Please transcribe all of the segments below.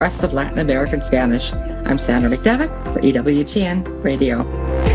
Rest of Latin American Spanish. I'm Sandra McDevitt for EWTN Radio.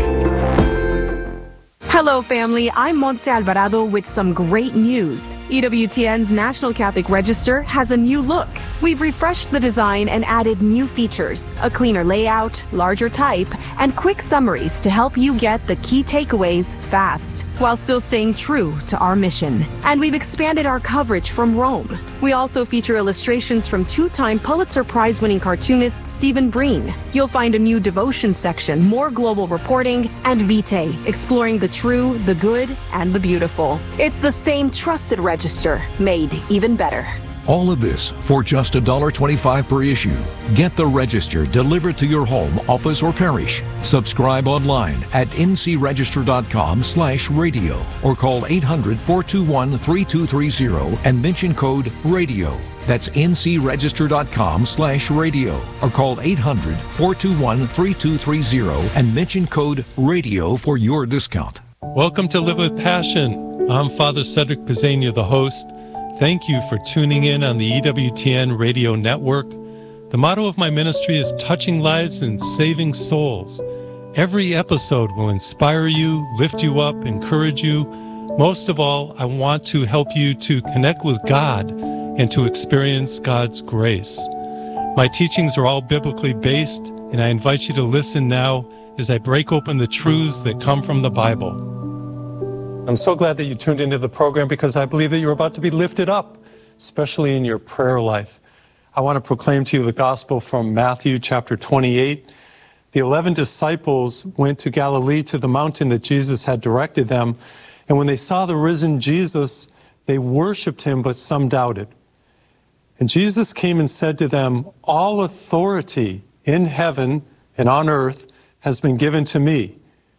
Hello, family. I'm Montse Alvarado with some great news. EWTN's National Catholic Register has a new look. We've refreshed the design and added new features, a cleaner layout, larger type, and quick summaries to help you get the key takeaways fast, while still staying true to our mission. And we've expanded our coverage from Rome. We also feature illustrations from two-time Pulitzer Prize-winning cartoonist Stephen Breen. You'll find a new devotion section, more global reporting, and Vitae, exploring the true, the good, and the beautiful. It's the same trusted register, made even better. All of this for just $1.25 per issue. Get the Register delivered to your home, office, or parish. Subscribe online at ncregister.com/radio or call 800-421-3230 and mention code RADIO. That's ncregister.com/radio or call 800-421-3230 and mention code RADIO for your discount. Welcome to Live with Passion. I'm Father Cedric Pizzania, the host. Thank you for tuning in on the EWTN radio network. The motto of my ministry is touching lives and saving souls. Every episode will inspire you, lift you up, encourage you. Most of all, I want to help you to connect with God and to experience God's grace. My teachings are all biblically based, and I invite you to listen now as I break open the truths that come from the Bible. I'm so glad that you tuned into the program because I believe that you're about to be lifted up, especially in your prayer life. I want to proclaim to you the gospel from Matthew chapter 28. The 11 disciples went to Galilee to the mountain that Jesus had directed them, and when they saw the risen Jesus, they worshiped him, but some doubted. And Jesus came and said to them, "All authority in heaven and on earth has been given to me.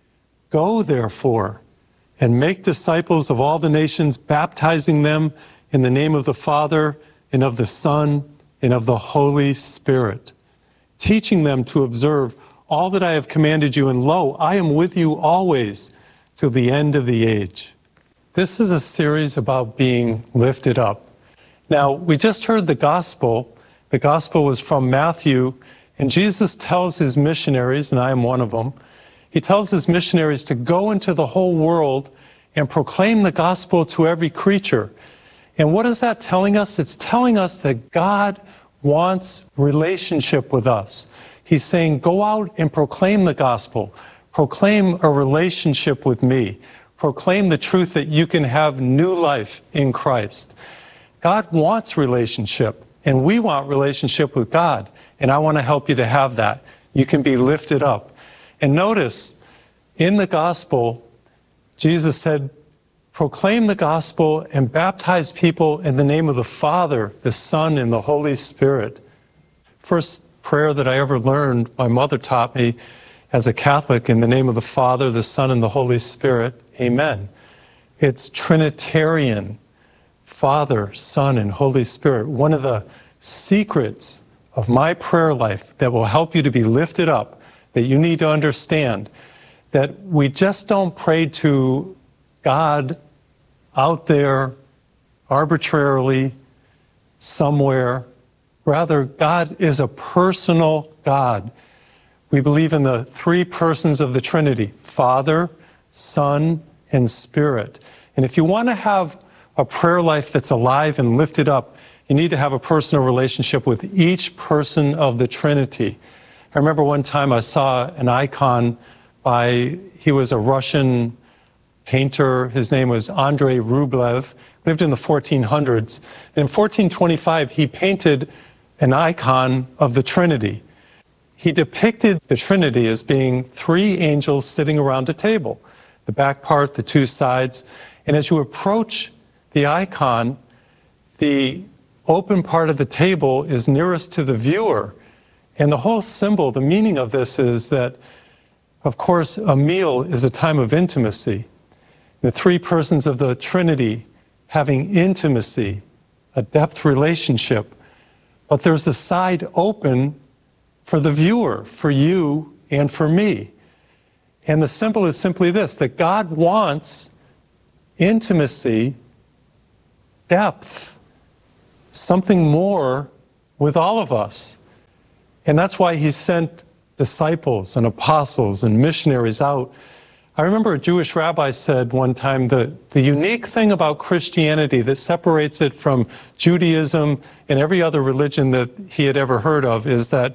Go, therefore, and make disciples of all the nations, baptizing them in the name of the Father and of the Son and of the Holy Spirit, teaching them to observe all that I have commanded you, and lo, I am with you always till the end of the age." This is a series about being lifted up. Now, we just heard the gospel. The gospel was from Matthew, and Jesus tells his missionaries, and I am one of them, he tells his missionaries to go into the whole world and proclaim the gospel to every creature. And what is that telling us? It's telling us that God wants relationship with us. He's saying, go out and proclaim the gospel. Proclaim a relationship with me. Proclaim the truth that you can have new life in Christ. God wants relationship, and we want relationship with God. And I want to help you to have that. You can be lifted up. And notice, in the gospel, Jesus said, proclaim the gospel and baptize people in the name of the Father, the Son, and the Holy Spirit. First prayer that I ever learned, my mother taught me as a Catholic, in the name of the Father, the Son, and the Holy Spirit. Amen. It's Trinitarian, Father, Son, and Holy Spirit. One of the secrets of my prayer life that will help you to be lifted up, that you need to understand, that we just don't pray to God out there arbitrarily somewhere. Rather, God is a personal God. We believe in the three persons of the Trinity, Father, Son, and Spirit. And if you want to have a prayer life that's alive and lifted up, you need to have a personal relationship with each person of the Trinity. I remember one time I saw an icon he was a Russian painter. His name was Andrei Rublev, lived in the 1400s. And in 1425, he painted an icon of the Trinity. He depicted the Trinity as being three angels sitting around a table, the back part, the two sides. And as you approach the icon, the open part of the table is nearest to the viewer. And the whole symbol, the meaning of this is that, of course, a meal is a time of intimacy. The three persons of the Trinity having intimacy, a depth relationship. But there's a side open for the viewer, for you and for me. And the symbol is simply this, that God wants intimacy, depth, something more with all of us. And that's why he sent disciples and apostles and missionaries out. I remember a Jewish rabbi said one time the unique thing about Christianity that separates it from Judaism and every other religion that he had ever heard of is that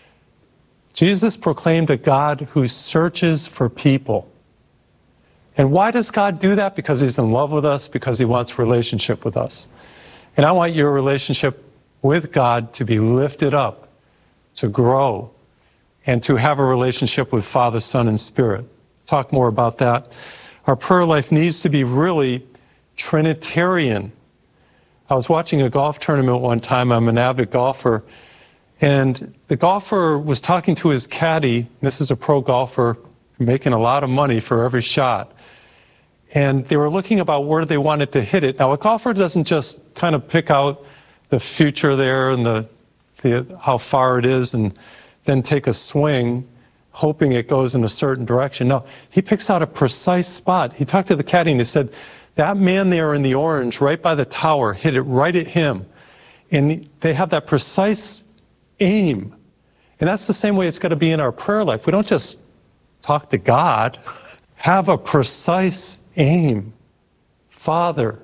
Jesus proclaimed a God who searches for people. And why does God do that? Because he's in love with us, because he wants relationship with us. And I want your relationship with God to be lifted up, to grow, and to have a relationship with Father, Son, and Spirit. Talk more about that. Our prayer life needs to be really Trinitarian. I was watching a golf tournament one time. I'm an avid golfer. And the golfer was talking to his caddy. This is a pro golfer making a lot of money for every shot. And they were looking about where they wanted to hit it. Now, a golfer doesn't just kind of pick out the future there and how far it is and then take a swing, hoping it goes in a certain direction. No, he picks out a precise spot. He talked to the caddy and he said, that man there in the orange right by the tower, hit it right at him. And they have that precise aim. And that's the same way it's got to be in our prayer life. We don't just talk to God. Have a precise aim. Father,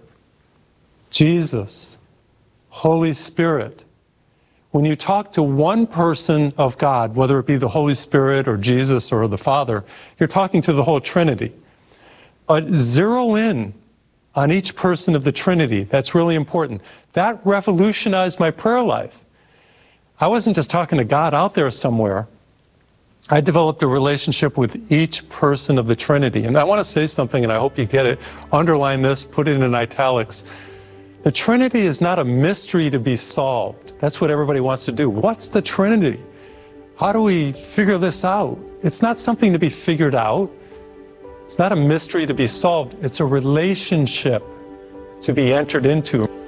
Jesus, Holy Spirit. When you talk to one person of God, whether it be the Holy Spirit or Jesus or the Father, you're talking to the whole Trinity. But zero in on each person of the Trinity. That's really important. That revolutionized my prayer life. I wasn't just talking to God out there somewhere. I developed a relationship with each person of the Trinity. And I want to say something, and I hope you get it. Underline this, put it in italics. The Trinity is not a mystery to be solved. That's what everybody wants to do. What's the Trinity? How do we figure this out? It's not something to be figured out. It's not a mystery to be solved. It's a relationship to be entered into.